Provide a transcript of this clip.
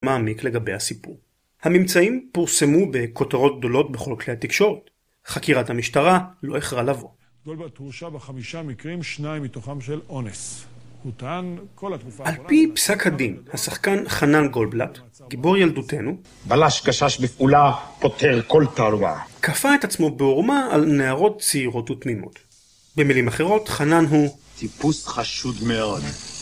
מעמיק לגבי הסיפור. הממצאים פורסמו בכותרות גדולות בכל כלי התקשורת. חקירת המשטרה לא איחרה לבוא. גולדבלט הורשע ב5 מקרים, 2 מתוכם של אונס. הוא טען כל התקופה... על פי פסק הדין, השחקן חנן גולדבלט, גיבור ילדותנו, בלש גשש בפעולה, פותר כל תעלומה. כפה את עצמו בעורמה על נערות צעירות ותמימות. במילים אחרות, חנן הוא טיפוס חשוד מאוד.